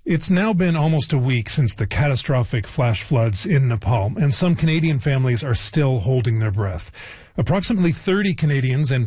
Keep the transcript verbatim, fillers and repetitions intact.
It's now been almost a week since the catastrophic flash floods in Nepal, and some Canadian families are still holding their breath. Approximately thirty Canadians and